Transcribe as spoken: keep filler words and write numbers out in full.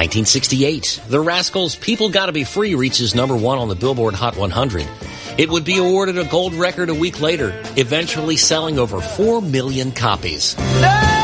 nineteen sixty-eight, The Rascals' People Gotta Be Free reaches number one on the Billboard Hot one hundred. It would be awarded a gold record a week later, eventually selling over four million copies. Hey!